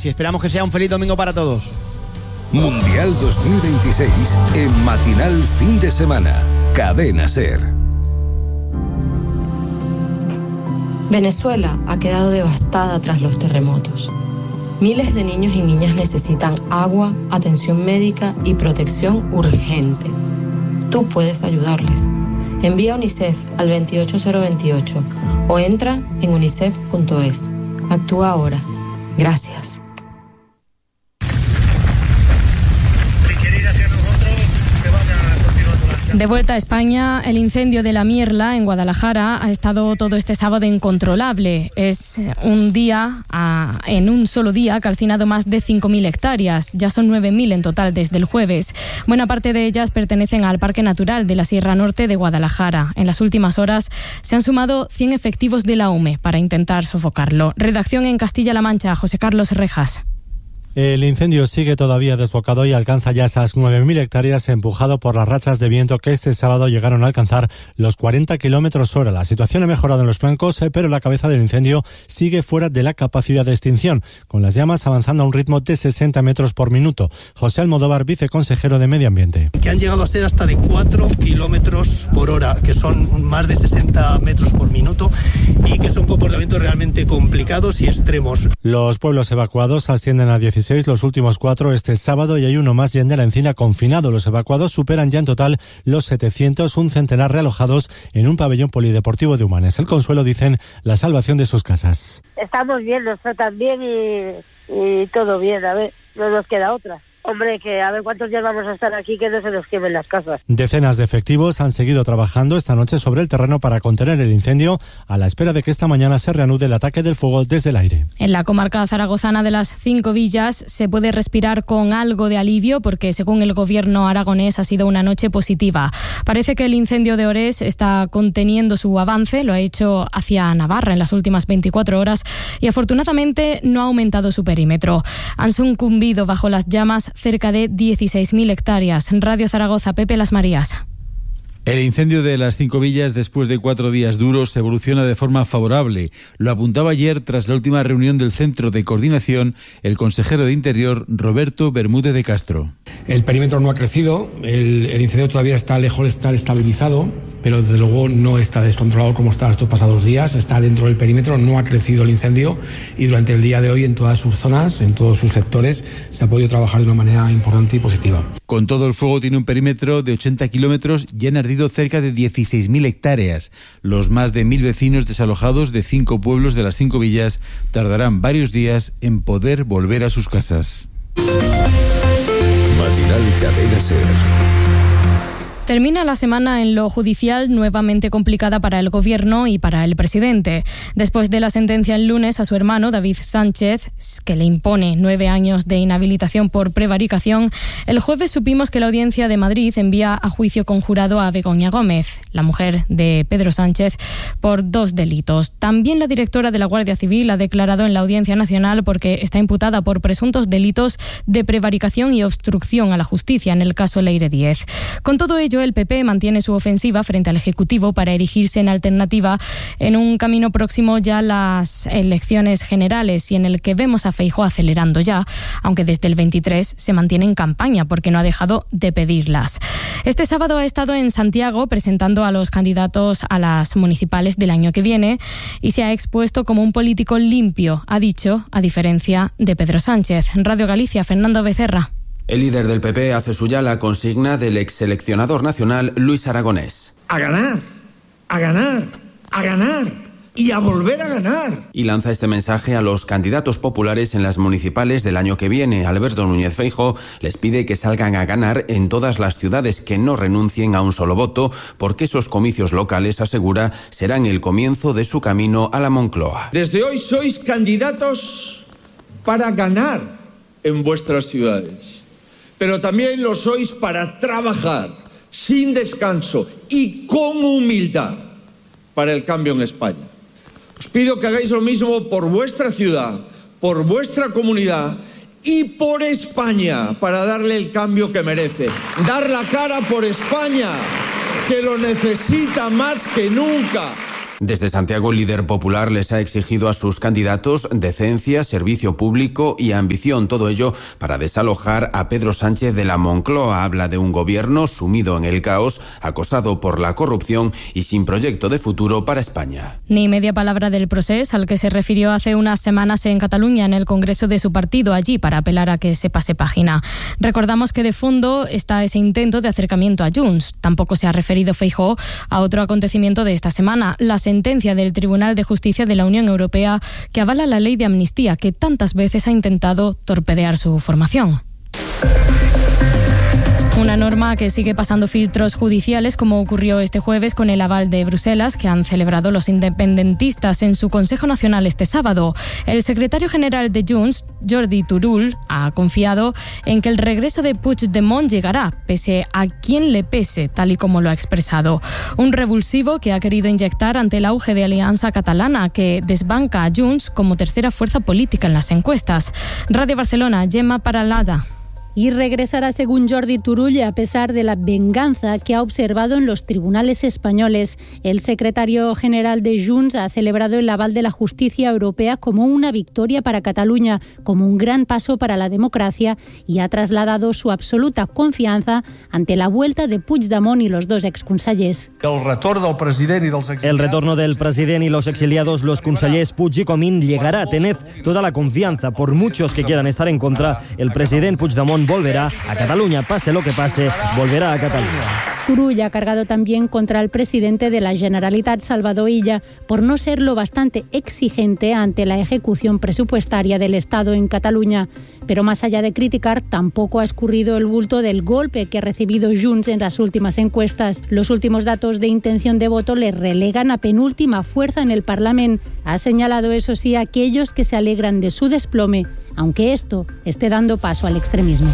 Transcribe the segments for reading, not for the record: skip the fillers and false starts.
y esperamos que sea un feliz domingo para todos. Mundial 2026 en Matinal Fin de Semana. Cadena SER. Venezuela ha quedado devastada tras los terremotos. Miles de niños y niñas necesitan agua, atención médica y protección urgente. Tú puedes ayudarles. Envía UNICEF al 28028 o entra en unicef.es. Actúa ahora. Gracias. De vuelta a España, el incendio de La Mierla en Guadalajara ha estado todo este sábado incontrolable. Es en un solo día, ha calcinado más de 5.000 hectáreas. Ya son 9.000 en total desde el jueves. Buena parte de ellas pertenecen al Parque Natural de la Sierra Norte de Guadalajara. En las últimas horas se han sumado 100 efectivos de la UME para intentar sofocarlo. Redacción en Castilla-La Mancha, José Carlos Rejas. El incendio sigue todavía desbocado y alcanza ya esas 9.000 hectáreas, empujado por las rachas de viento que este sábado llegaron a alcanzar los 40 km/h. La situación ha mejorado en los flancos, pero la cabeza del incendio sigue fuera de la capacidad de extinción, con las llamas avanzando a un ritmo de 60 metros por minuto. José Almodóvar, viceconsejero de Medio Ambiente. Que han llegado a ser hasta de 4 km/h, que son más de 60 metros por minuto y que son comportamientos realmente complicados y extremos. Los pueblos evacuados ascienden a 16, los últimos 4 este sábado, y hay uno más ya en la Encina confinado. Los evacuados superan ya en total los 700, un centenar realojados en un pabellón polideportivo de Humanes. El consuelo, dicen, la salvación de sus casas. Estamos bien, nos tratan bien y todo bien, a ver, no nos queda otra. Hombre, que a ver cuántos días vamos a estar aquí, que no se nos quemen las casas. Decenas de efectivos han seguido trabajando esta noche sobre el terreno para contener el incendio, a la espera de que esta mañana se reanude el ataque del fuego desde el aire. En la comarca zaragozana de las 5 villas se puede respirar con algo de alivio, porque según el gobierno aragonés ha sido una noche positiva. Parece que el incendio de Orés está conteniendo su avance, lo ha hecho hacia Navarra en las últimas 24 horas y afortunadamente no ha aumentado su perímetro. Han sucumbido bajo las llamas cerca de 16.000 hectáreas. Radio Zaragoza, Pepe Las Marías. El incendio de las 5 villas, después de 4 días duros, evoluciona de forma favorable. Lo apuntaba ayer, tras la última reunión del Centro de Coordinación, el consejero de Interior, Roberto Bermúdez de Castro. El perímetro no ha crecido, el incendio todavía está lejos de estar estabilizado, pero desde luego no está descontrolado como está estos pasados días. Está dentro del perímetro, no ha crecido el incendio, y durante el día de hoy en todas sus zonas, en todos sus sectores, se ha podido trabajar de una manera importante y positiva. Con todo, el fuego tiene un perímetro de 80 kilómetros y han ardido cerca de 16.000 hectáreas. Los más de 1.000 vecinos desalojados de 5 pueblos de las 5 villas tardarán varios días en poder volver a sus casas. Matinal Cadena SER. Termina la semana en lo judicial nuevamente complicada para el gobierno y para el presidente. Después de la sentencia el lunes a su hermano David Sánchez, que le impone 9 años de inhabilitación por prevaricación, el jueves supimos que la Audiencia de Madrid envía a juicio conjurado a Begoña Gómez, la mujer de Pedro Sánchez, por 2 delitos. También la directora de la Guardia Civil ha declarado en la Audiencia Nacional porque está imputada por presuntos delitos de prevaricación y obstrucción a la justicia en el caso Leire 10. Con todo ello, el PP mantiene su ofensiva frente al Ejecutivo para erigirse en alternativa en un camino próximo ya a las elecciones generales y en el que vemos a Feijóo acelerando ya, aunque desde el 23 se mantiene en campaña porque no ha dejado de pedirlas. Este sábado ha estado en Santiago presentando a los candidatos a las municipales del año que viene y se ha expuesto como un político limpio, ha dicho, a diferencia de Pedro Sánchez. Radio Galicia, Fernando Becerra. El líder del PP hace suya la consigna del exseleccionador nacional Luis Aragonés. A ganar, a ganar, a ganar y a volver a ganar. Y lanza este mensaje a los candidatos populares en las municipales del año que viene. Alberto Núñez Feijóo les pide que salgan a ganar en todas las ciudades, que no renuncien a un solo voto, porque esos comicios locales, asegura, serán el comienzo de su camino a la Moncloa. Desde hoy sois candidatos para ganar en vuestras ciudades. Pero también lo sois para trabajar sin descanso y con humildad para el cambio en España. Os pido que hagáis lo mismo por vuestra ciudad, por vuestra comunidad y por España, para darle el cambio que merece. Dar la cara por España, que lo necesita más que nunca. Desde Santiago, el líder popular les ha exigido a sus candidatos decencia, servicio público y ambición. Todo ello para desalojar a Pedro Sánchez de la Moncloa. Habla de un gobierno sumido en el caos, acosado por la corrupción y sin proyecto de futuro para España. Ni media palabra del procés al que se refirió hace unas semanas en Cataluña, en el congreso de su partido, allí para apelar a que se pase página. Recordamos que de fondo está ese intento de acercamiento a Junts. Tampoco se ha referido Feijóo a otro acontecimiento de esta semana, la sentencia del Tribunal de Justicia de la Unión Europea que avala la ley de amnistía que tantas veces ha intentado torpedear su formación. Una norma que sigue pasando filtros judiciales, como ocurrió este jueves con el aval de Bruselas, que han celebrado los independentistas en su Consejo Nacional este sábado. El secretario general de Junts, Jordi Turull, ha confiado en que el regreso de Puigdemont llegará, pese a quien le pese, tal y como lo ha expresado. Un revulsivo que ha querido inyectar ante el auge de Alianza Catalana, que desbanca a Junts como tercera fuerza política en las encuestas. Radio Barcelona, Gemma Paralada. Y regresará, según Jordi Turull, a pesar de la venganza que ha observado en los tribunales españoles. El secretario general de Junts ha celebrado el aval de la justicia europea como una victoria para Cataluña, como un gran paso para la democracia, y ha trasladado su absoluta confianza ante la vuelta de Puigdemont y los dos exconsellers. El retorno del presidente y los exiliados, los consellers Puig y Comín, llegará. Tened toda la confianza. Por muchos que quieran estar en contra, el presidente Puigdemont volverá a Cataluña, pase lo que pase, volverá a Cataluña. Turull ha cargado también contra el presidente de la Generalitat, Salvador Illa, por no ser lo bastante exigente ante la ejecución presupuestaria del Estado en Cataluña. Pero más allá de criticar, tampoco ha escurrido el bulto del golpe que ha recibido Junts en las últimas encuestas. Los últimos datos de intención de voto le relegan a penúltima fuerza en el Parlamento. Ha señalado, eso sí, a aquellos que se alegran de su desplome, aunque esto esté dando paso al extremismo.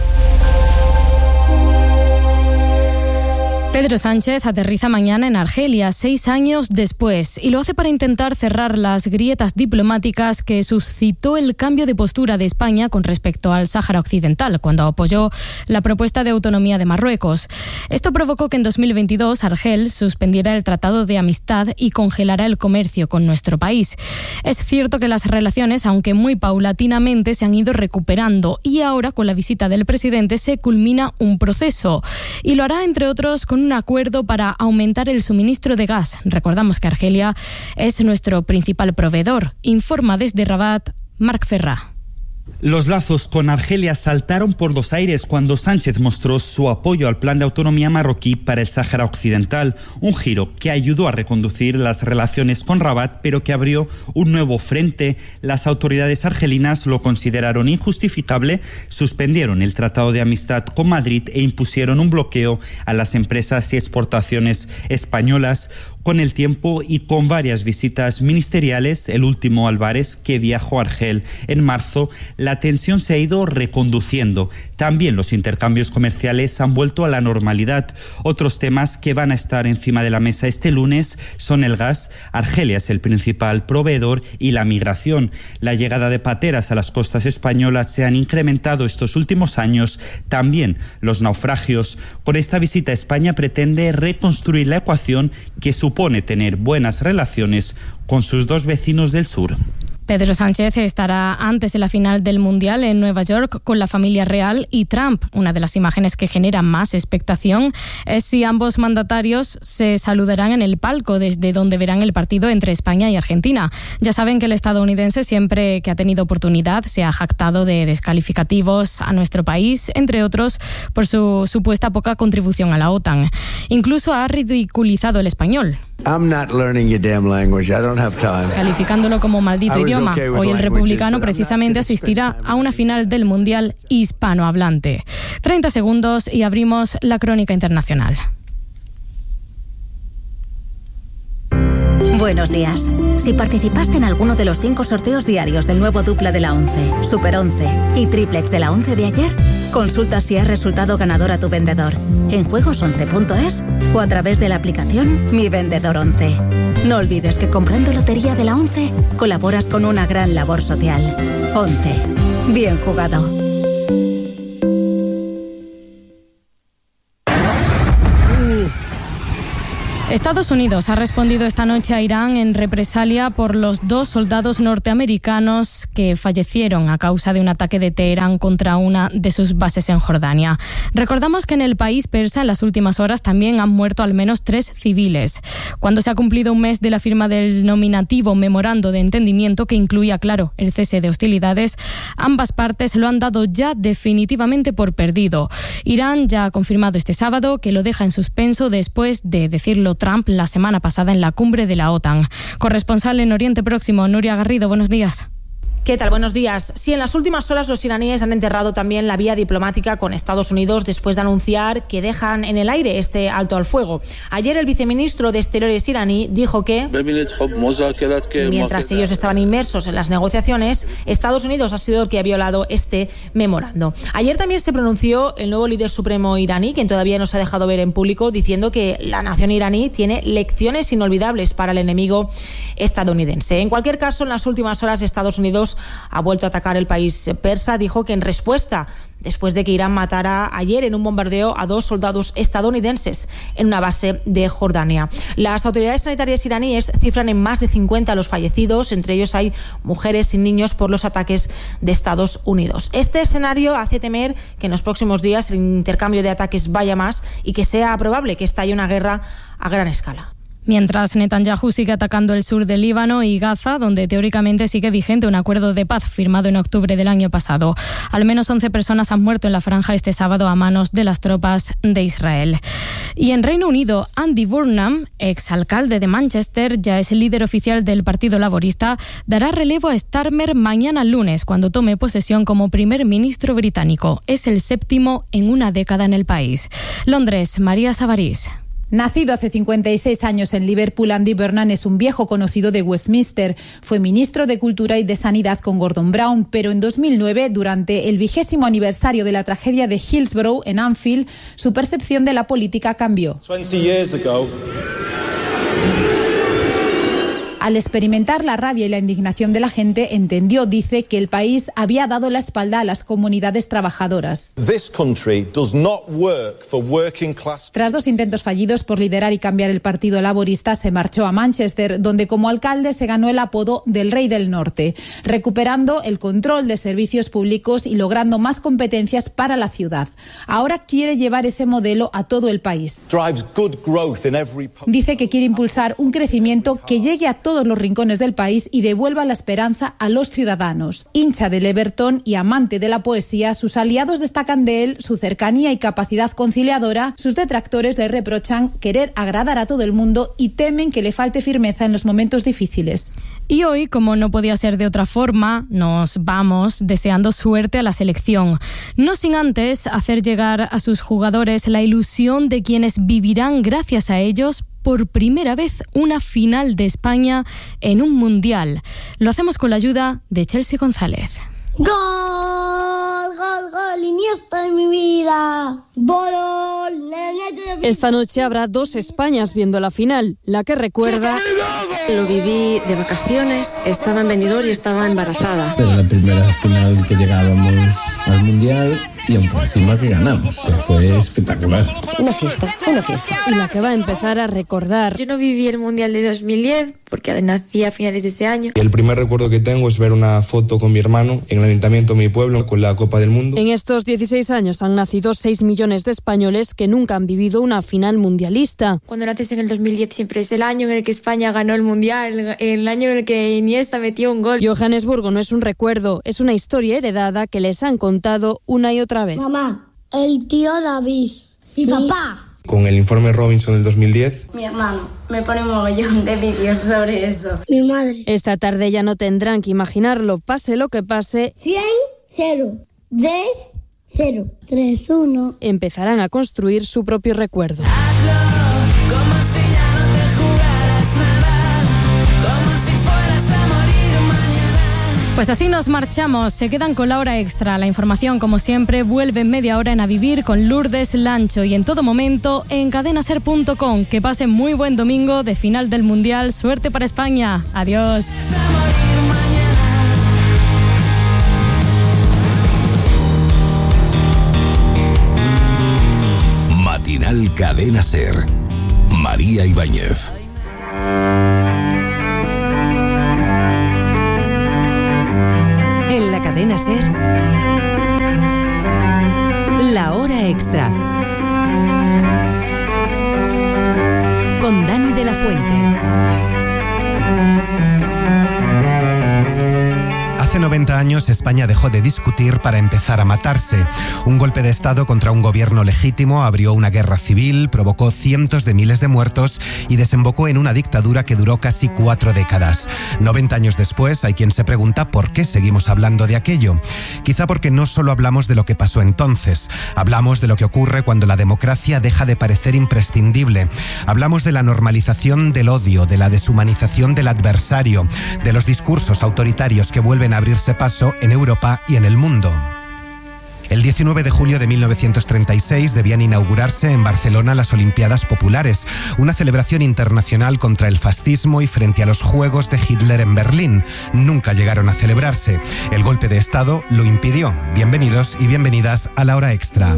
Pedro Sánchez aterriza mañana en Argelia, 6 años después, y lo hace para intentar cerrar las grietas diplomáticas que suscitó el cambio de postura de España con respecto al Sáhara Occidental, cuando apoyó la propuesta de autonomía de Marruecos. Esto provocó que en 2022 Argel suspendiera el Tratado de Amistad y congelara el comercio con nuestro país. Es cierto que las relaciones, aunque muy paulatinamente, se han ido recuperando, y ahora, con la visita del presidente, se culmina un proceso. Y lo hará, entre otros, con un acuerdo para aumentar el suministro de gas. Recordamos que Argelia es nuestro principal proveedor. Informa desde Rabat, Marc Ferrà. Los lazos con Argelia saltaron por los aires cuando Sánchez mostró su apoyo al plan de autonomía marroquí para el Sáhara Occidental, un giro que ayudó a reconducir las relaciones con Rabat, pero que abrió un nuevo frente. Las autoridades argelinas lo consideraron injustificable, suspendieron el Tratado de Amistad con Madrid e impusieron un bloqueo a las empresas y exportaciones españolas. Con el tiempo y con varias visitas ministeriales, el último Álvarez, que viajó a Argel en marzo, la tensión se ha ido reconduciendo. También los intercambios comerciales han vuelto a la normalidad. Otros temas que van a estar encima de la mesa este lunes son el gas. Argelia es el principal proveedor, y la migración. La llegada de pateras a las costas españolas se han incrementado estos últimos años. También los naufragios. Con esta visita, España pretende reconstruir la ecuación que supone tener buenas relaciones con sus dos vecinos del sur. Pedro Sánchez estará antes de la final del Mundial en Nueva York con la familia real y Trump. Una de las imágenes que genera más expectación es si ambos mandatarios se saludarán en el palco desde donde verán el partido entre España y Argentina. Ya saben que el estadounidense, siempre que ha tenido oportunidad, se ha jactado de descalificativos a nuestro país, entre otros por su supuesta poca contribución a la OTAN. Incluso ha ridiculizado el español, calificándolo como maldito idioma. Hoy el republicano precisamente asistirá a una final del Mundial hispanohablante. 30 segundos y abrimos la crónica internacional. Buenos días. Si participaste en alguno de los 5 sorteos diarios del nuevo dupla de la 11, Super 11 y Triplex de la 11 de ayer, consulta si has resultado ganador a tu vendedor en juegos11.es o a través de la aplicación Mi Vendedor 11. No olvides que comprando lotería de la 11 colaboras con una gran labor social. 11. Bien jugado. Estados Unidos ha respondido esta noche a Irán en represalia por los 2 soldados norteamericanos que fallecieron a causa de un ataque de Teherán contra una de sus bases en Jordania. Recordamos que en el país persa en las últimas horas también han muerto al menos 3 civiles. Cuando se ha cumplido un mes de la firma del nominativo memorando de entendimiento que incluía, claro, el cese de hostilidades, ambas partes lo han dado ya definitivamente por perdido. Irán ya ha confirmado este sábado que lo deja en suspenso después de decirlo Trump la semana pasada en la cumbre de la OTAN. Corresponsal en Oriente Próximo, Nuria Garrido, buenos días. ¿Qué tal? Buenos días. Sí, en las últimas horas los iraníes han enterrado también la vía diplomática con Estados Unidos después de anunciar que dejan en el aire este alto al fuego. Ayer el viceministro de Exteriores iraní dijo que mientras ellos estaban inmersos en las negociaciones, Estados Unidos ha sido el que ha violado este memorando. Ayer también se pronunció el nuevo líder supremo iraní, quien todavía no se ha dejado ver en público, diciendo que la nación iraní tiene lecciones inolvidables para el enemigo estadounidense. En cualquier caso, en las últimas horas Estados Unidos ha vuelto a atacar el país persa. Dijo que en respuesta, después de que Irán matara ayer en un bombardeo a 2 soldados estadounidenses en una base de Jordania. Las autoridades sanitarias iraníes cifran en más de 50 los fallecidos, entre ellos hay mujeres y niños por los ataques de Estados Unidos. Este escenario hace temer que en los próximos días el intercambio de ataques vaya más y que sea probable que estalle una guerra a gran escala. Mientras Netanyahu sigue atacando el sur del Líbano y Gaza, donde teóricamente sigue vigente un acuerdo de paz firmado en octubre del año pasado. Al menos 11 personas han muerto en la franja este sábado a manos de las tropas de Israel. Y en Reino Unido, Andy Burnham, exalcalde de Manchester, ya es el líder oficial del Partido Laborista, dará relevo a Starmer mañana lunes, cuando tome posesión como primer ministro británico. Es el 7º en una década en el país. Londres, María Savarís. Nacido hace 56 años en Liverpool, Andy Burnham es un viejo conocido de Westminster. Fue ministro de Cultura y de Sanidad con Gordon Brown, pero en 2009, durante el 20º aniversario de la tragedia de Hillsborough en Anfield, su percepción de la política cambió. 20 years ago. Al experimentar la rabia y la indignación de la gente, entendió, dice, que el país había dado la espalda a las comunidades trabajadoras. Tras 2 intentos fallidos por liderar y cambiar el Partido Laborista, se marchó a Manchester, donde como alcalde se ganó el apodo del Rey del Norte, recuperando el control de servicios públicos y logrando más competencias para la ciudad. Ahora quiere llevar ese modelo a todo el país. Dice que quiere impulsar un crecimiento que llegue a todos los rincones del país y devuelva la esperanza a los ciudadanos. Hincha del Everton y amante de la poesía, sus aliados destacan de él su cercanía y capacidad conciliadora. Sus detractores le reprochan querer agradar a todo el mundo y temen que le falte firmeza en los momentos difíciles. Y hoy, como no podía ser de otra forma, nos vamos deseando suerte a la selección. No sin antes hacer llegar a sus jugadores la ilusión de quienes vivirán gracias a ellos por primera vez una final de España en un mundial. Lo hacemos con la ayuda de Chelsea González. ¡Gol! ¡Gol! ¡Gol! ¡Iniesta de mi vida! ¡Gol! Esta noche habrá 2 Españas viendo la final. La que recuerda... Lo viví de vacaciones, estaba en Benidorm y estaba embarazada. Era la primera final que llegábamos al mundial y aún por encima que ganamos. Fue espectacular. Una fiesta. Y la que va a empezar a recordar. Yo no viví el mundial de 2010 porque nací a finales de ese año. El primer recuerdo que tengo es ver una foto con mi hermano en el ayuntamiento de mi pueblo con la Copa del Mundo. En estos 16 años han nacido 6 millones de españoles que nunca han vivido una final mundialista. Cuando naces en el 2010 siempre es el año en el que España ganó el mundial, el año en el que Iniesta metió un gol. Johannesburgo no es un recuerdo, es una historia heredada que les han contado una y otra vez. Mamá, el tío David. Mi papá. Con el informe Robinson del 2010. Mi hermano me pone un mogollón de vídeos sobre eso. Mi madre. Esta tarde ya no tendrán que imaginarlo, pase lo que pase. 100, 0, 10, 0, 3, 1. Empezarán a construir su propio recuerdo. Pues así nos marchamos, se quedan con la hora extra. La información, como siempre, vuelve en media hora en A Vivir con Lourdes Lancho y en todo momento en cadenaser.com. Que pasen muy buen domingo de final del Mundial. Suerte para España. Adiós. Matinal Cadena Ser. María Ibáñez. En la cadena SER, La Hora Extra, con Dani de la Fuente. Hace 90 años España dejó de discutir para empezar a matarse. Un golpe de Estado contra un gobierno legítimo abrió una guerra civil, provocó cientos de miles de muertos y desembocó en una dictadura que duró casi 4 décadas. 90 años después hay quien se pregunta por qué seguimos hablando de aquello. Quizá porque no solo hablamos de lo que pasó entonces, hablamos de lo que ocurre cuando la democracia deja de parecer imprescindible. Hablamos de la normalización del odio, de la deshumanización del adversario, de los discursos autoritarios que vuelven a abrirse paso en Europa y en el mundo. El 19 de julio de 1936 debían inaugurarse en Barcelona las Olimpiadas Populares, una celebración internacional contra el fascismo y frente a los Juegos de Hitler en Berlín. Nunca llegaron a celebrarse. El golpe de Estado lo impidió. Bienvenidos y bienvenidas a La Hora Extra.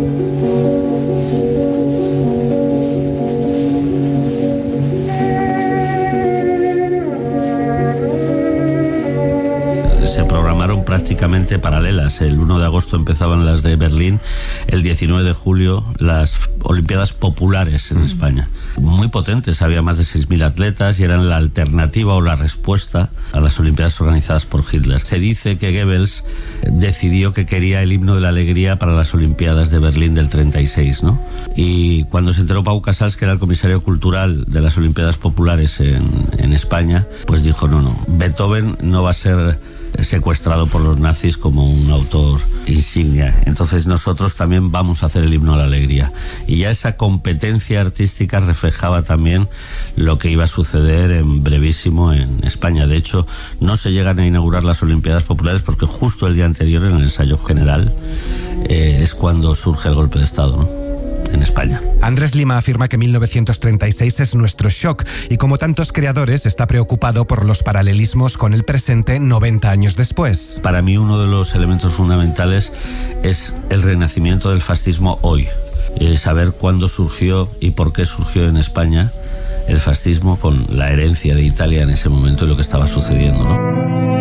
Se programaron prácticamente paralelas. El 1 de agosto empezaban las de Berlín, el 19 de julio las Olimpiadas Populares en España. Muy potentes, había más de 6.000 atletas y eran la alternativa o la respuesta a las Olimpiadas organizadas por Hitler. Se dice que Goebbels decidió que quería el himno de la alegría para las Olimpiadas de Berlín del 36, ¿no? Y cuando se enteró Pau Casals, que era el comisario cultural de las Olimpiadas Populares en España, pues dijo, no, Beethoven no va a ser secuestrado por los nazis como un autor insignia. Entonces nosotros también vamos a hacer el himno a la alegría. Y ya esa competencia artística reflejaba también lo que iba a suceder en brevísimo en España. De hecho, no se llegan a inaugurar las Olimpiadas Populares porque justo el día anterior, en el ensayo general, es cuando surge el golpe de Estado, ¿no?, en España. Andrés Lima afirma que 1936 es nuestro shock y, como tantos creadores, está preocupado por los paralelismos con el presente 90 años después. Para mí uno de los elementos fundamentales es el renacimiento del fascismo hoy. Saber cuándo surgió y por qué surgió en España el fascismo con la herencia de Italia en ese momento y lo que estaba sucediendo, ¿no?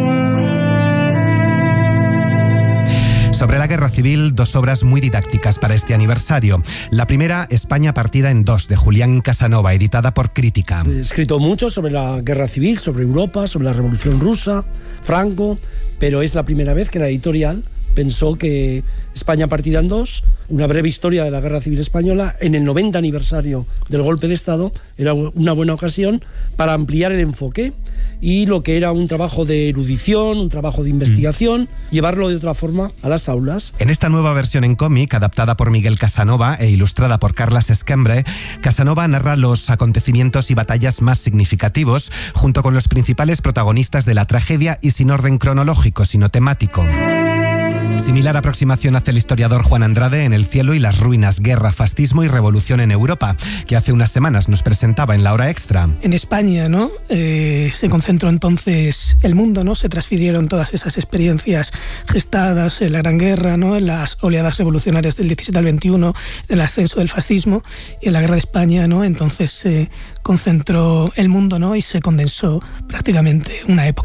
Sobre la guerra civil, 2 obras muy didácticas para este aniversario. La primera, España partida en 2, de Julián Casanova, editada por Crítica. He escrito mucho sobre la guerra civil, sobre Europa, sobre la Revolución Rusa, Franco, pero es la primera vez que la editorial pensó que España partida en 2, una breve historia de la Guerra Civil Española, en el 90 aniversario del golpe de Estado, era una buena ocasión para ampliar el enfoque y lo que era un trabajo de erudición, un trabajo de investigación, llevarlo de otra forma a las aulas. En esta nueva versión en cómic, adaptada por Miguel Casanova e ilustrada por Carles Esquembre, Casanova narra los acontecimientos y batallas más significativos, junto con los principales protagonistas de la tragedia y sin orden cronológico, sino temático. Similar aproximación hace el historiador Juan Andrade en El cielo y las ruinas, guerra, fascismo y revolución en Europa, que hace unas semanas nos presentaba en La Hora Extra. En España, ¿no? Se concentró entonces el mundo, ¿no? Se transfirieron todas esas experiencias gestadas en la Gran Guerra, ¿no?, en las oleadas revolucionarias del 17 al 21, en el ascenso del fascismo y en la Guerra de España, ¿no? Entonces se concentró el mundo, ¿no?, y se condensó prácticamente una época.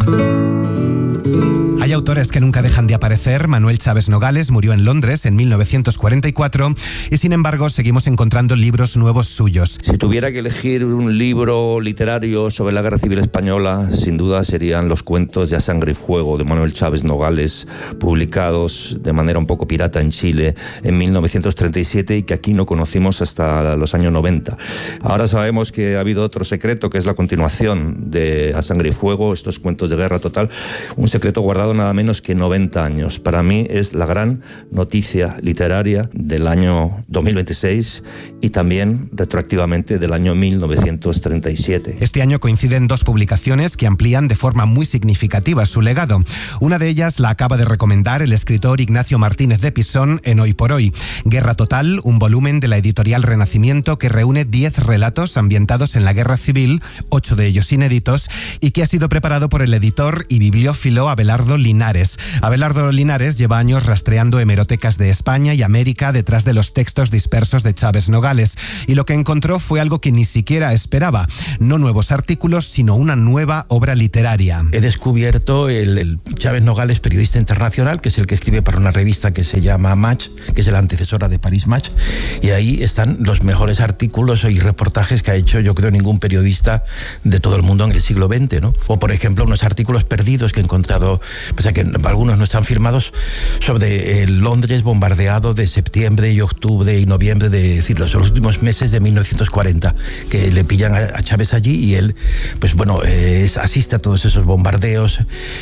Hay autores que nunca dejan de aparecer. Manuel Chaves Nogales murió en Londres en 1944 y, sin embargo, seguimos encontrando libros nuevos suyos. Si tuviera que elegir un libro literario sobre la Guerra Civil Española, sin duda serían los cuentos de A Sangre y Fuego de Manuel Chaves Nogales, publicados de manera un poco pirata en Chile en 1937 y que aquí no conocimos hasta los años 90. Ahora sabemos que ha habido otro secreto, que es la continuación de A Sangre y Fuego, estos cuentos de guerra total, un secreto guardado nada menos que 90 años. Para mí es la gran noticia literaria del año 2026 y también retroactivamente del año 1937. Este año coinciden 2 publicaciones que amplían de forma muy significativa su legado. Una de ellas la acaba de recomendar el escritor Ignacio Martínez de Pisón en Hoy por Hoy. Guerra Total, un volumen de la editorial Renacimiento que reúne 10 relatos ambientados en la Guerra Civil, 8 de ellos inéditos, y que ha sido preparado por el editor y bibliófilo Abelardo Abelardo Linares. Abelardo Linares lleva años rastreando hemerotecas de España y América detrás de los textos dispersos de Chávez Nogales, y lo que encontró fue algo que ni siquiera esperaba: no nuevos artículos, sino una nueva obra literaria. He descubierto el Chávez Nogales, periodista internacional, que es el que escribe para una revista que se llama Match, que es la antecesora de Paris Match, y ahí están los mejores artículos y reportajes que ha hecho, yo creo, ningún periodista de todo el mundo en el siglo XX, ¿no? O, por ejemplo, unos artículos perdidos que he encontrado, pese a que algunos no están firmados, sobre el Londres bombardeado de septiembre y octubre y noviembre, decir, los últimos meses de 1940, que le pillan a Chávez allí y él, pues bueno, asiste a todos esos bombardeos,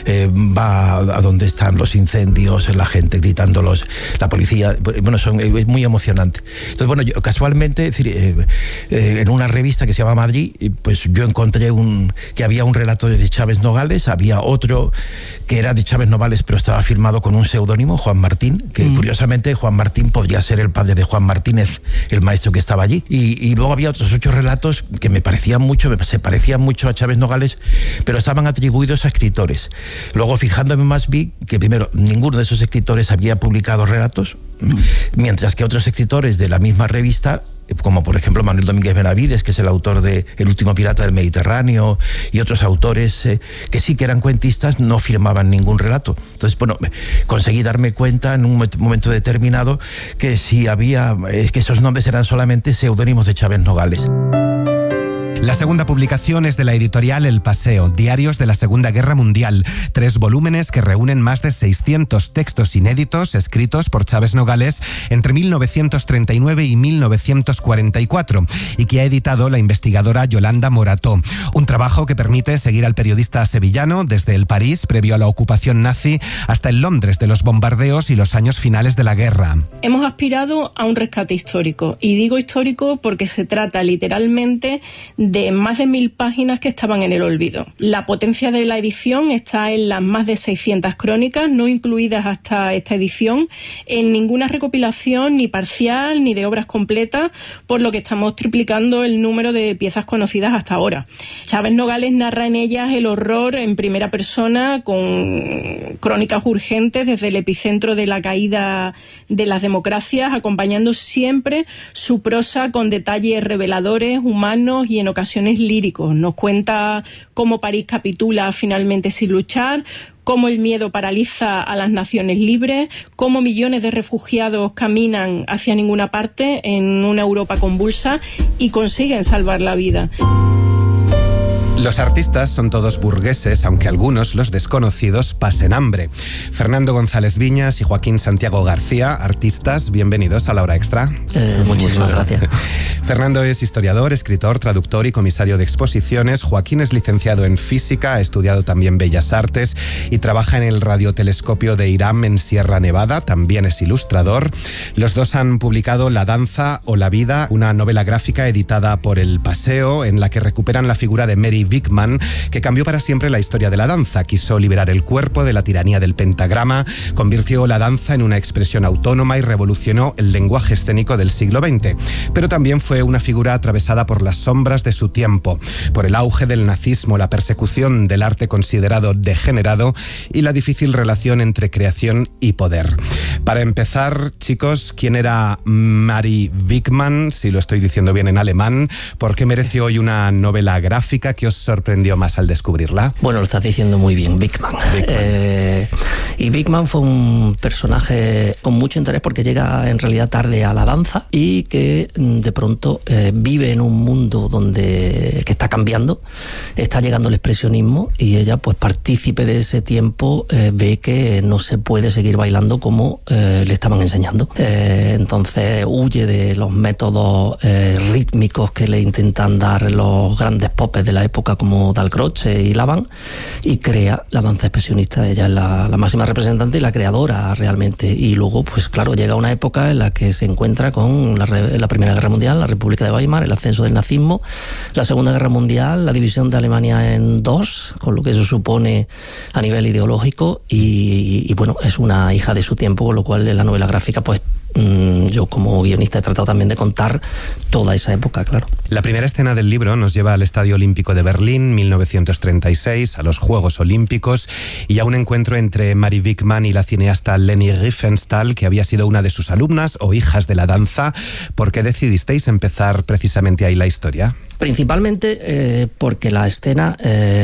va a donde están los incendios, la gente gritándolos, la policía, bueno, es muy emocionante. Entonces, bueno, yo casualmente, es decir, en una revista que se llama Madrid, pues yo encontré que había un relato de Chávez Nogales, había otro que era de Chávez Nogales, pero estaba firmado con un seudónimo, Juan Martín, que curiosamente Juan Martín podría ser el padre de Juan Martínez, el maestro que estaba allí. Y luego había otros 8 relatos que se parecían mucho a Chávez Nogales, pero estaban atribuidos a escritores. Luego, fijándome más, vi que primero ninguno de esos escritores había publicado relatos, mientras que otros escritores de la misma revista, como por ejemplo Manuel Domínguez Benavides, que es el autor de El último pirata del Mediterráneo, y otros autores que sí que eran cuentistas, no firmaban ningún relato. Entonces, bueno, conseguí darme cuenta en un momento determinado que que esos nombres eran solamente seudónimos de Chávez Nogales. La segunda publicación es de la editorial El Paseo, Diarios de la Segunda Guerra Mundial, 3 volúmenes que reúnen más de 600 textos inéditos escritos por Chávez Nogales entre 1939 y 1944, y que ha editado la investigadora Yolanda Morató. Un trabajo que permite seguir al periodista sevillano desde el París previo a la ocupación nazi hasta el Londres de los bombardeos y los años finales de la guerra. Hemos aspirado a un rescate histórico, y digo histórico porque se trata literalmente de más de 1000 páginas que estaban en el olvido. La potencia de la edición está en las más de 600 crónicas, no incluidas hasta esta edición, en ninguna recopilación ni parcial ni de obras completas, por lo que estamos triplicando el número de piezas conocidas hasta ahora. Chávez Nogales narra en ellas el horror en primera persona, con crónicas urgentes desde el epicentro de la caída de las democracias, acompañando siempre su prosa con detalles reveladores, humanos y en ocasiones líricos. Nos cuenta cómo París capitula finalmente sin luchar, cómo el miedo paraliza a las naciones libres, cómo millones de refugiados caminan hacia ninguna parte en una Europa convulsa y consiguen salvar la vida. Los artistas son todos burgueses, aunque algunos, los desconocidos, pasen hambre. Fernando González Viñas y Joaquín Santiago García, artistas, bienvenidos a La Hora Extra. Muchísimas gracias. Fernando es historiador, escritor, traductor y comisario de exposiciones. Joaquín es licenciado en física, ha estudiado también Bellas Artes y trabaja en el radiotelescopio de Irán en Sierra Nevada. También es ilustrador. Los dos han publicado La danza o la vida, una novela gráfica editada por El Paseo, en la que recuperan la figura de Mary Wickman, que cambió para siempre la historia de la danza. Quiso liberar el cuerpo de la tiranía del pentagrama, convirtió la danza en una expresión autónoma y revolucionó el lenguaje escénico del siglo XX. Pero también fue una figura atravesada por las sombras de su tiempo, por el auge del nazismo, la persecución del arte considerado degenerado y la difícil relación entre creación y poder. Para empezar, chicos, ¿quién era Mary Wickman? Si lo estoy diciendo bien en alemán. ¿Por qué merece hoy una novela gráfica? ¿Qué os sorprendió más al descubrirla? Bueno, lo estás diciendo muy bien, Wickman. Y Wickman fue un personaje con mucho interés porque llega en realidad tarde a la danza y que de pronto vive en un mundo que está cambiando, está llegando el expresionismo y ella, pues partícipe de ese tiempo, ve que no se puede seguir bailando como le estaban enseñando. Entonces huye de los métodos rítmicos que le intentan dar los grandes popes de la época como Dalcroce y Laban, y crea la danza expresionista. Ella es la máxima representante y la creadora realmente. Y luego, pues claro, llega una época en la que se encuentra con la Primera Guerra Mundial, la República de Weimar, el ascenso del nazismo, la Segunda Guerra Mundial, la división de Alemania en dos, con lo que eso supone a nivel ideológico, y bueno, es una hija de su tiempo, con lo cual en la novela gráfica pues yo como guionista he tratado también de contar toda esa época, claro. La primera escena del libro nos lleva al Estadio Olímpico de Berlín, 1936, a los Juegos Olímpicos y a un encuentro entre Mary Wigman y la cineasta Leni Riefenstahl, que había sido una de sus alumnas o hijas de la danza. ¿Por qué decidisteis empezar precisamente ahí la historia? Principalmente porque la escena,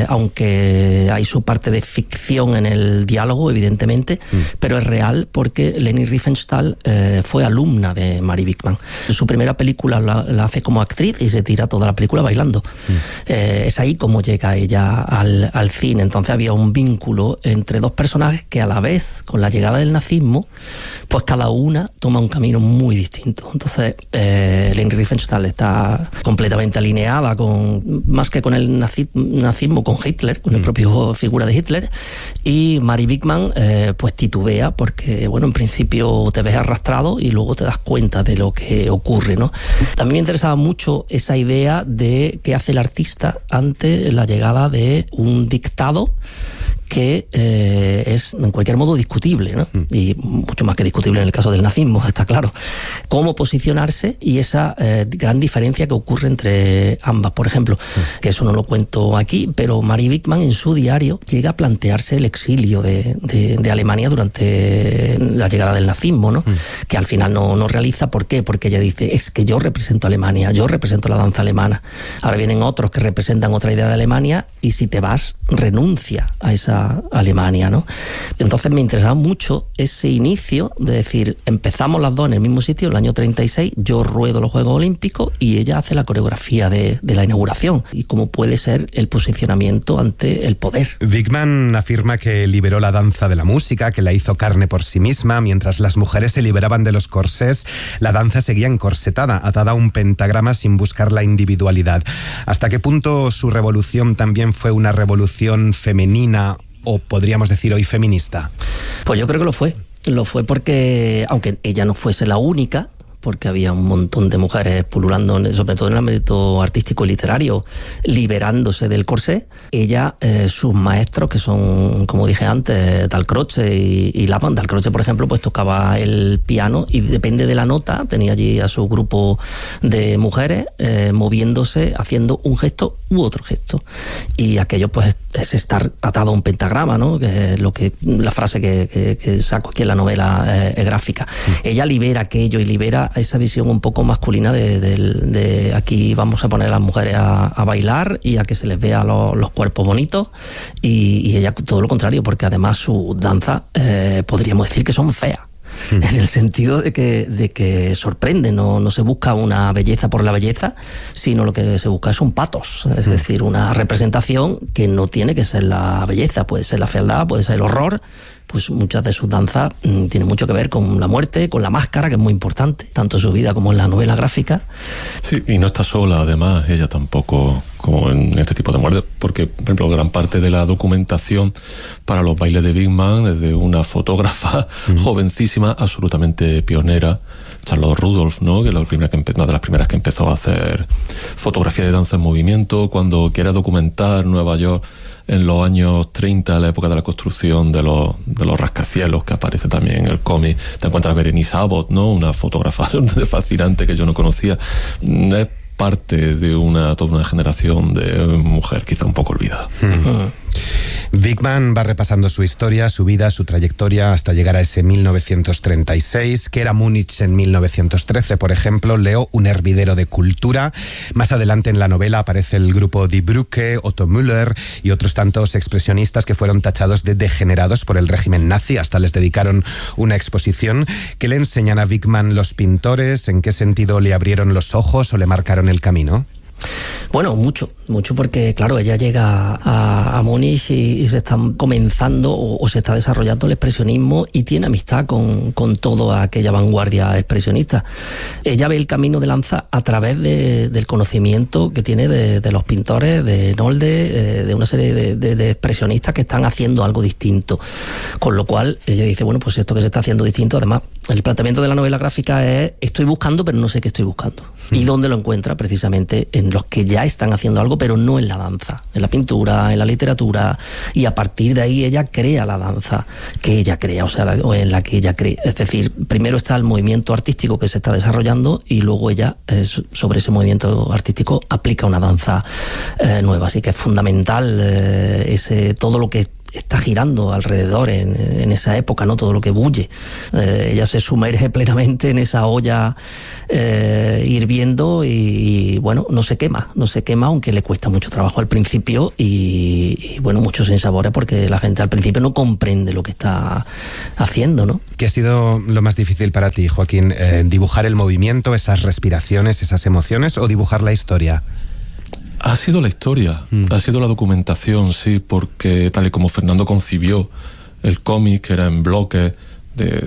aunque hay su parte de ficción en el diálogo, evidentemente, pero es real porque Leni Riefenstahl fue alumna de Mary Wigman. Su primera película la hace como actriz y se tira toda la película bailando. Es ahí como llega ella al cine. Entonces había un vínculo entre dos personajes que a la vez, con la llegada del nazismo, pues cada una toma un camino muy distinto. Entonces Leni Riefenstahl está completamente alineada más que con el nazismo, con Hitler, con la propia figura de Hitler, y Mary Wigman pues titubea porque, bueno, en principio te ves arrastrado y luego te das cuenta de lo que ocurre, ¿no? También me interesaba mucho esa idea de qué hace el artista ante la llegada de un dictado que es en cualquier modo discutible, ¿no? Y mucho más que discutible en el caso del nazismo, está claro. Cómo posicionarse y esa gran diferencia que ocurre entre ambas. Por ejemplo, que eso no lo cuento aquí, pero Mary Wigman en su diario llega a plantearse el exilio de Alemania durante la llegada del nazismo, ¿no? Que al final no realiza. ¿Por qué? Porque ella dice, es que yo represento a Alemania, yo represento la danza alemana. Ahora vienen otros que representan otra idea de Alemania y si te vas, renuncia a esa Alemania, ¿no? Entonces me interesaba mucho ese inicio de decir, empezamos las dos en el mismo sitio, el año 36, yo ruedo los Juegos Olímpicos y ella hace la coreografía de la inauguración, y cómo puede ser el posicionamiento ante el poder. Wigman afirma que liberó la danza de la música, que la hizo carne por sí misma. Mientras las mujeres se liberaban de los corsés, la danza seguía encorsetada, atada a un pentagrama sin buscar la individualidad. ¿Hasta qué punto su revolución también fue una revolución femenina, o podríamos decir hoy feminista? Pues yo creo que lo fue. Lo fue porque, aunque ella no fuese la única, porque había un montón de mujeres pululando, sobre todo en el ámbito artístico y literario, liberándose del corsé. Ella, sus maestros, que son, como dije antes, Dalcroze y Laban. Dalcroze, por ejemplo, pues tocaba el piano y depende de la nota, tenía allí a su grupo de mujeres moviéndose, haciendo un gesto u otro gesto. Y aquello, pues, es estar atado a un pentagrama, ¿no? Que es la frase que saco aquí en la novela gráfica. Ella libera aquello y libera esa visión un poco masculina de aquí vamos a poner a las mujeres a bailar y a que se les vea los cuerpos bonitos, y ella todo lo contrario, porque además su danza podríamos decir que son feas. En el sentido de que sorprende, no se busca una belleza por la belleza, sino lo que se busca es un patos, es decir, una representación que no tiene que ser la belleza, puede ser la fealdad, puede ser el horror. Pues muchas de sus danzas tienen mucho que ver con la muerte, con la máscara, que es muy importante, tanto en su vida como en la novela gráfica. Sí, y no está sola, además, ella tampoco, como en este tipo de muerte, porque, por ejemplo, gran parte de la documentación para los bailes de Wigman es de una fotógrafa jovencísima, absolutamente pionera, Charlotte Rudolph, ¿no? Que es una de las primeras que empezó a hacer fotografía de danza en movimiento, cuando quiere documentar Nueva York en los años 30, la época de la construcción de los rascacielos, que aparece también en el cómic. Te encuentras a Berenice Abbott, ¿no? Una fotógrafa fascinante que yo no conocía. Es parte de toda una generación de mujer quizá un poco olvidada. Wigman va repasando su historia, su vida, su trayectoria hasta llegar a ese 1936, que era Múnich en 1913, por ejemplo. Leo un hervidero de cultura. Más adelante en la novela aparece el grupo Die Brücke, Otto Müller y otros tantos expresionistas que fueron tachados de degenerados por el régimen nazi. Hasta les dedicaron una exposición. ¿Qué le enseñan a Wigman los pintores? ¿En qué sentido le abrieron los ojos o le marcaron el camino? Bueno, mucho, porque claro, ella llega a Múnich y se está comenzando o se está desarrollando el expresionismo y tiene amistad con toda aquella vanguardia expresionista. Ella ve el camino de Lanza a través del conocimiento que tiene de los pintores, de Nolde, de una serie de expresionistas que están haciendo algo distinto. Con lo cual, ella dice, bueno, pues esto que se está haciendo distinto, además, el planteamiento de la novela gráfica es, estoy buscando, pero no sé qué estoy buscando. ¿Y dónde lo encuentra? Precisamente en los que ya están haciendo algo, pero no en la danza, en la pintura, en la literatura, y a partir de ahí ella crea la danza que ella crea, o en la que ella cree. Es decir, primero está el movimiento artístico que se está desarrollando y luego ella, sobre ese movimiento artístico, aplica una danza nueva. Así que es fundamental todo lo que está girando alrededor en esa época, ¿no? Todo lo que bulle. Ella se sumerge plenamente en esa olla hirviendo y bueno, no se quema, aunque le cuesta mucho trabajo al principio y bueno, muchos sinsabores porque la gente al principio no comprende lo que está haciendo, ¿no? ¿Qué ha sido lo más difícil para ti, Joaquín? ¿Dibujar el movimiento, esas respiraciones, esas emociones, o dibujar la historia? Ha sido la historia, ha sido la documentación, sí, porque tal y como Fernando concibió el cómic, que era en bloques de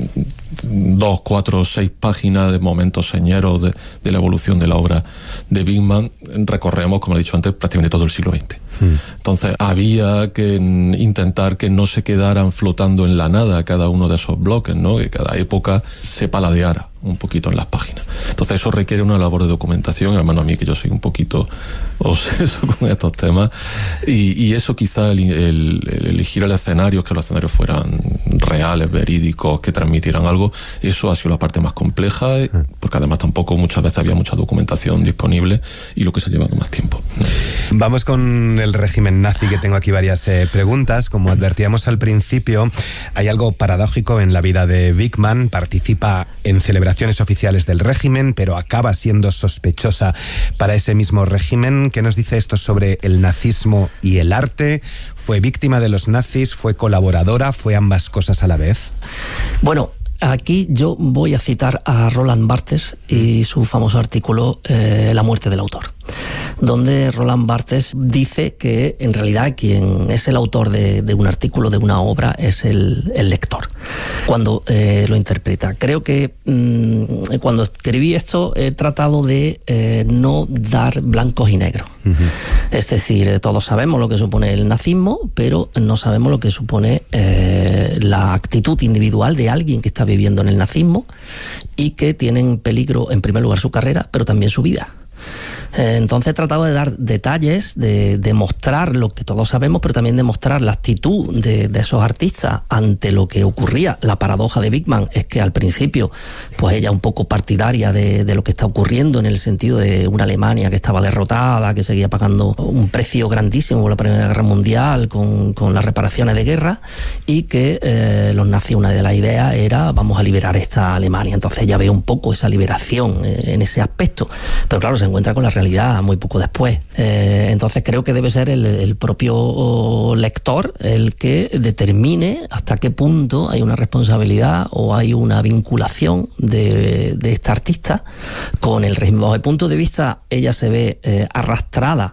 2, 4, 6 páginas de momentos señeros de la evolución de la obra de Bigman, recorremos, como he dicho antes, prácticamente todo el siglo XX. Entonces había que intentar que no se quedaran flotando en la nada cada uno de esos bloques, ¿no? Que cada época se paladeara un poquito en las páginas. Entonces eso requiere una labor de documentación, al menos a mí, que yo soy un poquito obseso con estos temas, y eso quizá el elegir el escenario, que los escenarios fueran reales, verídicos, que transmitieran algo, eso ha sido la parte más compleja, porque además tampoco muchas veces había mucha documentación disponible y lo que se ha llevado más tiempo. Vamos con el régimen nazi, que tengo aquí varias preguntas. Como advertíamos al principio, hay algo paradójico en la vida de Bigman. Participa en celebraciones oficiales del régimen, pero acaba siendo sospechosa para ese mismo régimen. ¿Qué nos dice esto sobre el nazismo y el arte? ¿Fue víctima de los nazis? ¿Fue colaboradora? ¿Fue ambas cosas a la vez? Bueno, aquí yo voy a citar a Roland Barthes y su famoso artículo La muerte del autor, donde Roland Barthes dice que en realidad quien es el autor de un artículo, de una obra, es el lector, cuando lo interpreta. Creo que cuando escribí esto he tratado de no dar blancos y negros. Es decir, todos sabemos lo que supone el nazismo, pero no sabemos lo que supone la actitud individual de alguien que está viviendo en el nazismo y que tiene en peligro, en primer lugar, su carrera, pero también su vida. Entonces he tratado de dar detalles, de mostrar lo que todos sabemos, pero también de mostrar la actitud de esos artistas ante lo que ocurría. La paradoja de Bigman es que al principio, pues ella un poco partidaria de lo que está ocurriendo, en el sentido de una Alemania que estaba derrotada, que seguía pagando un precio grandísimo por la Primera Guerra Mundial con las reparaciones de guerra, y que los nazis, una de las ideas era: vamos a liberar esta Alemania. Entonces ella ve un poco esa liberación en ese aspecto, pero claro, se encuentra con la realidad muy poco después. Entonces creo que debe ser el propio lector el que determine hasta qué punto hay una responsabilidad o hay una vinculación de esta artista con el régimen. Bajo el punto de vista, ella se ve arrastrada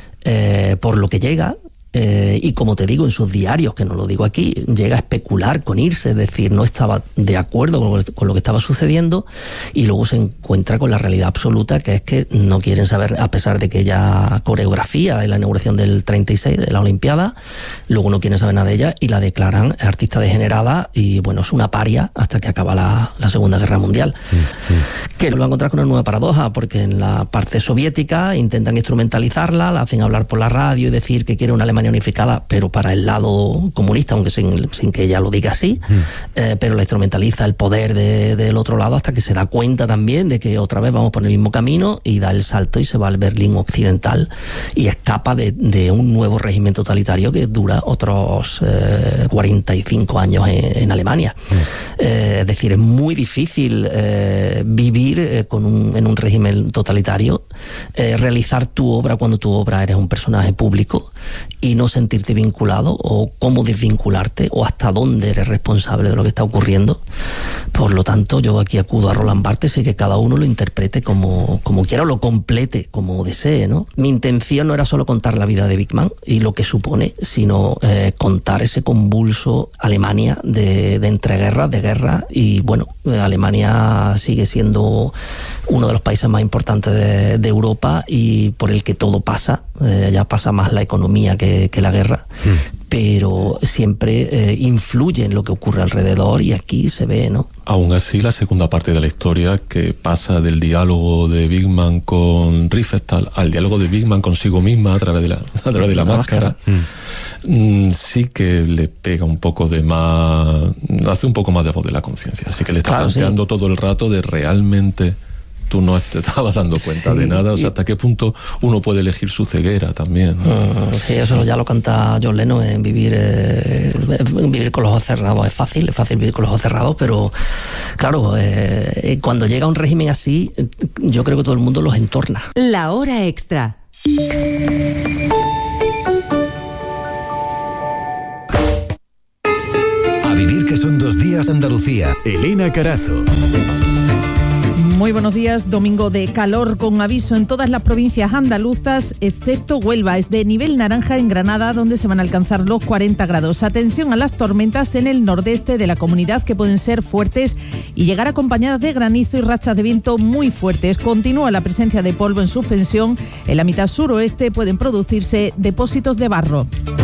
por lo que llega. Y como te digo, en sus diarios, que no lo digo aquí, llega a especular con irse, es decir, no estaba de acuerdo con lo que estaba sucediendo, y luego se encuentra con la realidad absoluta, que es que no quieren saber, a pesar de que ella coreografía en la inauguración del 36 de la Olimpiada, luego no quieren saber nada de ella y la declaran artista degenerada, y bueno, es una paria hasta que acaba la Segunda Guerra Mundial. Que lo va a encontrar con una nueva paradoja, porque en la parte soviética intentan instrumentalizarla, la hacen hablar por la radio y decir que quiere una Alemania unificada, pero para el lado comunista, aunque sin que ella lo diga así, pero la instrumentaliza el poder del otro lado, hasta que se da cuenta también de que otra vez vamos por el mismo camino, y da el salto y se va al Berlín occidental y escapa de un nuevo régimen totalitario que dura otros 45 años en Alemania. Es decir, es muy difícil vivir en un régimen totalitario, realizar tu obra cuando tu obra eres un personaje público, y no sentirte vinculado, o cómo desvincularte, o hasta dónde eres responsable de lo que está ocurriendo. Por lo tanto, yo aquí acudo a Roland Barthes y que cada uno lo interprete como quiera, o lo complete como desee, ¿no? Mi intención no era solo contar la vida de Bigman y lo que supone, sino contar ese convulso Alemania de entreguerras, de guerra, y bueno, Alemania sigue siendo uno de los países más importantes de Europa, y por el que todo pasa, ya pasa más la economía que la guerra, pero siempre influye en lo que ocurre alrededor y aquí se ve, ¿no? Aún así, la segunda parte de la historia, que pasa del diálogo de Bigman con Riefenstahl al diálogo de Bigman consigo misma a través de la máscara, sí que le pega un poco de más, hace un poco más de voz de la conciencia. Así que le está planteando todo el rato de realmente tú no te estabas dando cuenta de nada, o sea, hasta qué punto uno puede elegir su ceguera también, ¿no? Sí, eso ya lo canta John Lennon en vivir con los ojos cerrados. Es fácil vivir con los ojos cerrados, pero claro, cuando llega un régimen así, yo creo que todo el mundo los entorna. La hora extra. A vivir que son 2 días Andalucía. Elena Carazo. Muy buenos días. Domingo de calor con aviso en todas las provincias andaluzas, excepto Huelva. Es de nivel naranja en Granada, donde se van a alcanzar los 40 grados. Atención a las tormentas en el nordeste de la comunidad, que pueden ser fuertes y llegar acompañadas de granizo y rachas de viento muy fuertes. Continúa la presencia de polvo en suspensión. En la mitad suroeste pueden producirse depósitos de barro.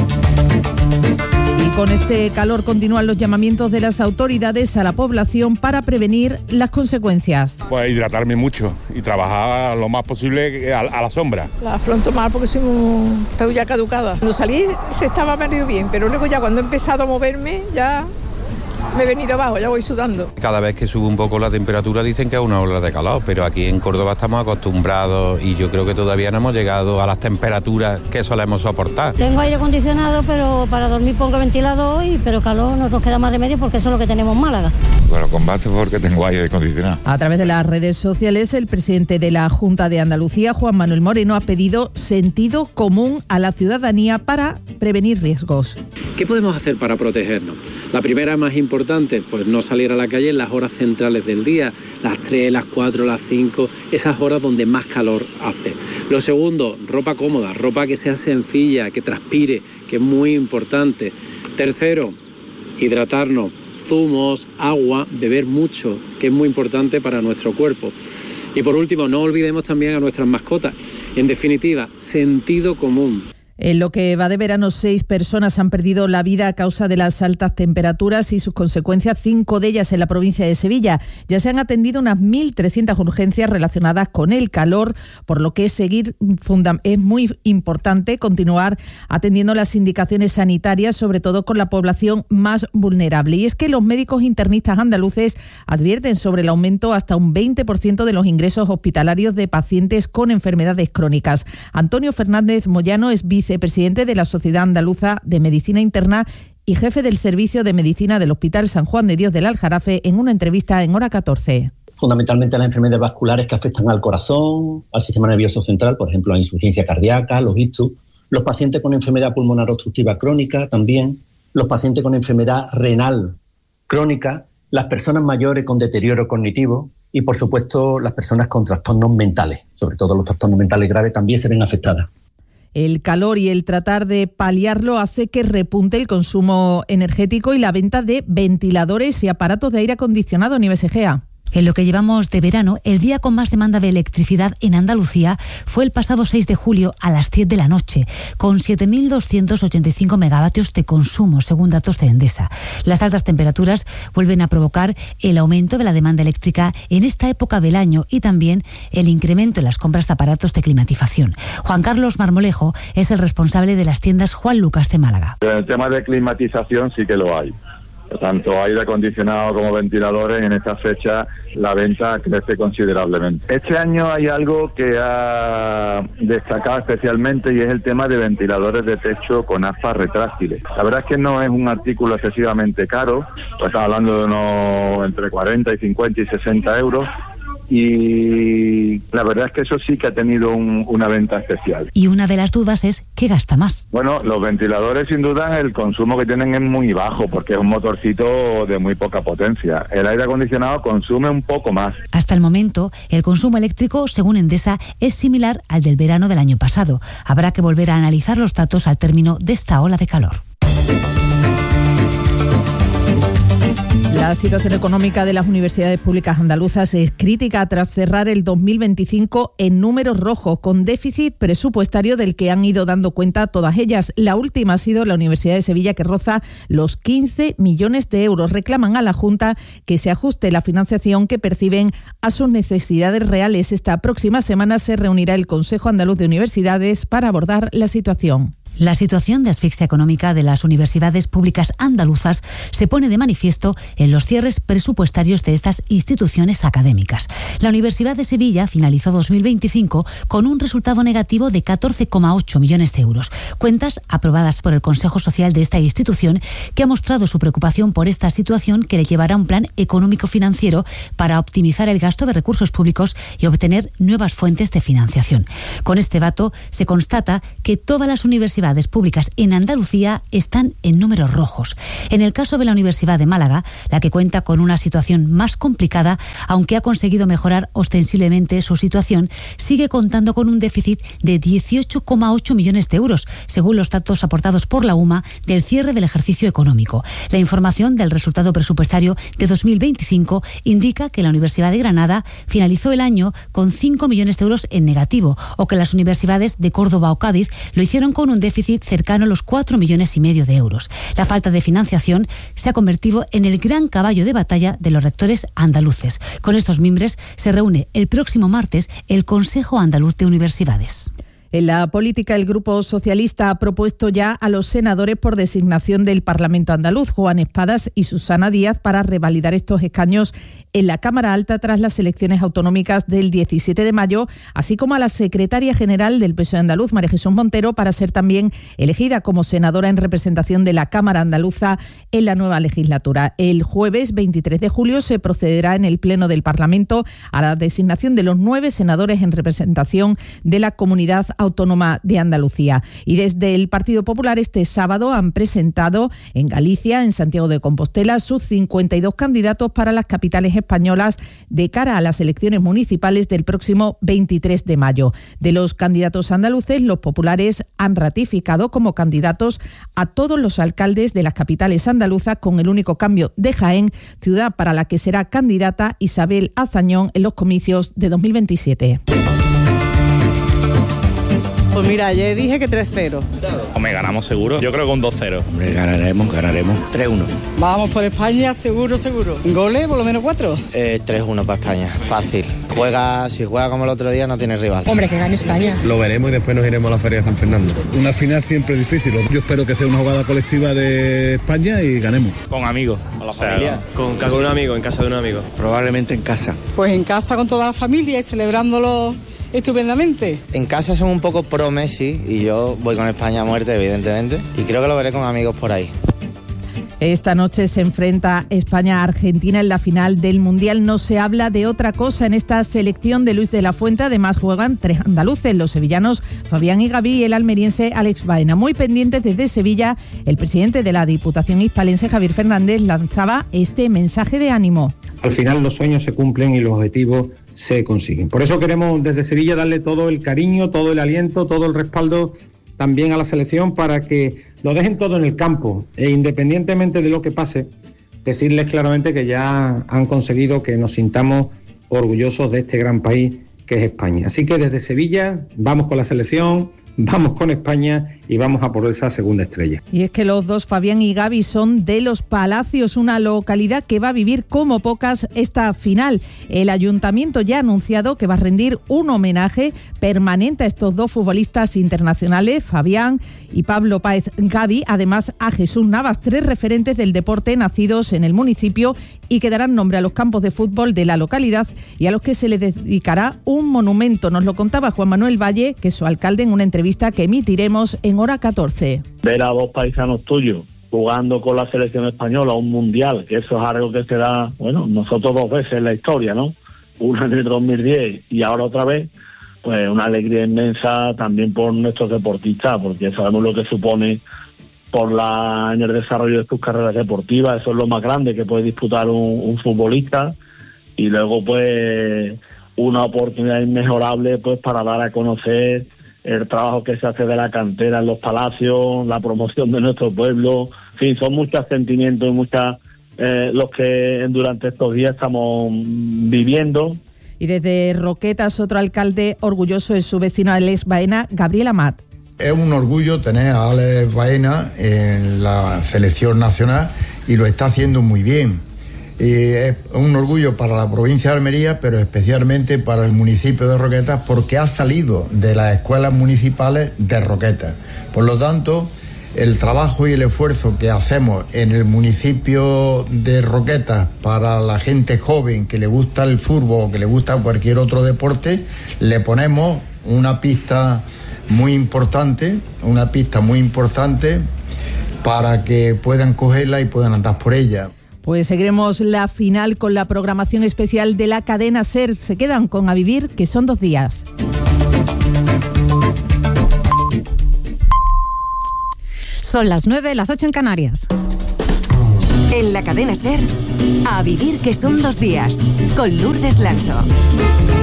Y con este calor continúan los llamamientos de las autoridades a la población para prevenir las consecuencias. Pues hidratarme mucho y trabajar lo más posible a la sombra. La afronto mal porque estoy ya caducada. Cuando salí se estaba medio bien, pero luego ya cuando he empezado a moverme ya me he venido abajo, ya voy sudando. Cada vez que sube un poco la temperatura dicen que es una ola de calor, pero aquí en Córdoba estamos acostumbrados y yo creo que todavía no hemos llegado a las temperaturas que solemos soportar. Tengo aire acondicionado, pero para dormir pongo ventilador, pero calor no nos queda más remedio porque eso es lo que tenemos en Málaga. Bueno, combate porque tengo aire acondicionado. A través de las redes sociales, el presidente de la Junta de Andalucía, Juan Manuel Moreno, ha pedido sentido común a la ciudadanía para prevenir riesgos. ¿Qué podemos hacer para protegernos? La primera, más importante, pues no salir a la calle en las horas centrales del día, las 3, las 4, las 5, esas horas donde más calor hace. Lo segundo, ropa cómoda, ropa que sea sencilla, que transpire, que es muy importante. Tercero, hidratarnos, zumos, agua, beber mucho, que es muy importante para nuestro cuerpo. Y por último, no olvidemos también a nuestras mascotas. En definitiva, sentido común. En lo que va de verano, 6 personas han perdido la vida a causa de las altas temperaturas y sus consecuencias, 5 de ellas en la provincia de Sevilla. Ya se han atendido unas 1.300 urgencias relacionadas con el calor, por lo que es muy importante continuar atendiendo las indicaciones sanitarias, sobre todo con la población más vulnerable. Y es que los médicos internistas andaluces advierten sobre el aumento hasta un 20% de los ingresos hospitalarios de pacientes con enfermedades crónicas. Antonio Fernández Moyano es vicepresidente de la Sociedad Andaluza de Medicina Interna y jefe del Servicio de Medicina del Hospital San Juan de Dios del Aljarafe, en una entrevista en Hora 14. Fundamentalmente las enfermedades vasculares que afectan al corazón, al sistema nervioso central, por ejemplo la insuficiencia cardíaca, los ictus, los pacientes con enfermedad pulmonar obstructiva crónica también, los pacientes con enfermedad renal crónica, las personas mayores con deterioro cognitivo y, por supuesto, las personas con trastornos mentales, sobre todo los trastornos mentales graves, también se ven afectadas. El calor y el tratar de paliarlo hace que repunte el consumo energético y la venta de ventiladores y aparatos de aire acondicionado. Nieves Egea. En lo que llevamos de verano, el día con más demanda de electricidad en Andalucía fue el pasado 6 de julio a las 10 de la noche, con 7.285 megavatios de consumo, según datos de Endesa. Las altas temperaturas vuelven a provocar el aumento de la demanda eléctrica en esta época del año y también el incremento en las compras de aparatos de climatización. Juan Carlos Marmolejo es el responsable de las tiendas Juan Lucas de Málaga. En el tema de climatización sí que lo hay. Tanto aire acondicionado como ventiladores, en esta fecha la venta crece considerablemente. Este año hay algo que ha destacado especialmente y es el tema de ventiladores de techo con aspas retráctiles. La verdad es que no es un artículo excesivamente caro, pues estamos hablando de unos entre 40 y 50 y 60 euros. Y la verdad es que eso sí que ha tenido una venta especial. Y una de las dudas es, ¿qué gasta más? Bueno, los ventiladores sin duda el consumo que tienen es muy bajo porque es un motorcito de muy poca potencia. El aire acondicionado consume un poco más. Hasta el momento, el consumo eléctrico, según Endesa, es similar al del verano del año pasado. Habrá que volver a analizar los datos al término de esta ola de calor. La situación económica de las universidades públicas andaluzas es crítica tras cerrar el 2025 en números rojos, con déficit presupuestario del que han ido dando cuenta todas ellas. La última ha sido la Universidad de Sevilla, que roza los 15 millones de euros. Reclaman a la Junta que se ajuste la financiación que perciben a sus necesidades reales. Esta próxima semana se reunirá el Consejo Andaluz de Universidades para abordar la situación. La situación de asfixia económica de las universidades públicas andaluzas se pone de manifiesto en los cierres presupuestarios de estas instituciones académicas. La Universidad de Sevilla finalizó 2025 con un resultado negativo de 14,8 millones de euros. Cuentas aprobadas por el Consejo Social de esta institución, que ha mostrado su preocupación por esta situación, que le llevará a un plan económico-financiero para optimizar el gasto de recursos públicos y obtener nuevas fuentes de financiación. Con este dato se constata que todas las universidades públicas en Andalucía están en números rojos. En el caso de la Universidad de Málaga, la que cuenta con una situación más complicada, aunque ha conseguido mejorar ostensiblemente su situación, sigue contando con un déficit de 18,8 millones de euros, según los datos aportados por la UMA del cierre del ejercicio económico. La información del resultado presupuestario de 2025 indica que la Universidad de Granada finalizó el año con 5 millones de euros en negativo, o que las universidades de Córdoba o Cádiz lo hicieron con un déficit cercano a los 4,5 millones de euros. La falta de financiación se ha convertido en el gran caballo de batalla de los rectores andaluces. Con estos mimbres se reúne el próximo martes el Consejo Andaluz de Universidades. En la política, el Grupo Socialista ha propuesto ya a los senadores por designación del Parlamento andaluz, Juan Espadas y Susana Díaz, para revalidar estos escaños en la Cámara Alta tras las elecciones autonómicas del 17 de mayo, así como a la secretaria general del PSOE andaluz, María Jesús Montero, para ser también elegida como senadora en representación de la Cámara Andaluza en la nueva legislatura. El jueves 23 de julio se procederá en el Pleno del Parlamento a la designación de los 9 senadores en representación de la Comunidad Autónoma de Andalucía. Y desde el Partido Popular este sábado han presentado en Galicia, en Santiago de Compostela, sus 52 candidatos para las capitales españolas de cara a las elecciones municipales del próximo 23 de mayo. De los candidatos andaluces, los populares han ratificado como candidatos a todos los alcaldes de las capitales andaluzas, con el único cambio de Jaén, ciudad para la que será candidata Isabel Azañón en los comicios de 2027. Pues mira, ayer dije que 3-0. Hombre, ganamos seguro. Yo creo que un 2-0. Hombre, ganaremos 3-1. Vamos por España, seguro. ¿Goles? Por lo menos 4. 3-1 para España, fácil. Si juega como el otro día, no tiene rival. Hombre, que gane España. Lo veremos y después nos iremos a la Feria de San Fernando. Una final siempre difícil. Yo espero que sea una jugada colectiva de España y ganemos. Con amigos, con la familia. Con un amigo, en casa de un amigo. Probablemente en casa. Pues en casa con toda la familia y celebrándolo estupendamente. En casa son un poco pro Messi y yo voy con España a muerte, evidentemente, y creo que lo veré con amigos por ahí. Esta noche se enfrenta España a Argentina en la final del Mundial. No se habla de otra cosa en esta selección de Luis de la Fuente. Además juegan 3 andaluces, los sevillanos Fabián y Gavi y el almeriense Alex Baena. Muy pendientes desde Sevilla, el presidente de la Diputación hispalense, Javier Fernández, lanzaba este mensaje de ánimo. Al final los sueños se cumplen y los objetivos se consiguen. Por eso queremos desde Sevilla darle todo el cariño, todo el aliento, todo el respaldo también a la selección para que lo dejen todo en el campo e independientemente de lo que pase, decirles claramente que ya han conseguido que nos sintamos orgullosos de este gran país que es España. Así que desde Sevilla vamos con la selección, vamos con España y vamos a por esa segunda estrella. Y es que los dos, Fabián y Gavi, son de Los Palacios, una localidad que va a vivir como pocas esta final. El ayuntamiento ya ha anunciado que va a rendir un homenaje permanente a estos dos futbolistas internacionales, Fabián y Pablo Páez Gavi, además a Jesús Navas, 3 referentes del deporte nacidos en el municipio y que darán nombre a los campos de fútbol de la localidad y a los que se les dedicará un monumento. Nos lo contaba Juan Manuel Valle, que es su alcalde, en una entrevista que emitiremos en Hora 14. Ver a 2 paisanos tuyos jugando con la selección española un mundial, que eso es algo que se da, nosotros 2 veces en la historia, ¿no? Una en el 2010 y ahora otra vez, pues una alegría inmensa también por nuestros deportistas, porque sabemos lo que supone en el desarrollo de sus carreras deportivas. Eso es lo más grande que puede disputar un futbolista, y luego pues una oportunidad inmejorable pues para dar a conocer el trabajo que se hace de la cantera en Los Palacios, la promoción de nuestro pueblo. En fin, son muchos sentimientos y muchas los que durante estos días estamos viviendo. Y desde Roquetas, otro alcalde orgulloso es su vecino Alex Baena, Gabriel Amat. Es un orgullo tener a Alex Baena en la selección nacional y lo está haciendo muy bien. Es un orgullo para la provincia de Almería, pero especialmente para el municipio de Roquetas, porque ha salido de las escuelas municipales de Roquetas. Por lo tanto, el trabajo y el esfuerzo que hacemos en el municipio de Roquetas para la gente joven que le gusta el fútbol o que le gusta cualquier otro deporte, le ponemos una pista muy importante para que puedan cogerla y puedan andar por ella. Pues seguiremos la final con la programación especial de la cadena SER. Se quedan con A Vivir, que son 2 días. Son las 9, las 8 en Canarias. En la cadena SER, A Vivir, que son 2 días, con Lourdes Lancho.